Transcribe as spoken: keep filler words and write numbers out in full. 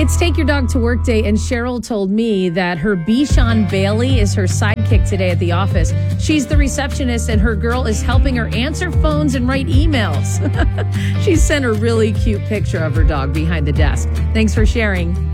It's Take Your Dog to Work Day, and Cheryl told me that her Bichon Bailey is her sidekick today at the office. She's the receptionist, and her girl is helping her answer phones and write emails. She sent a really cute picture of her dog behind the desk. Thanks for sharing.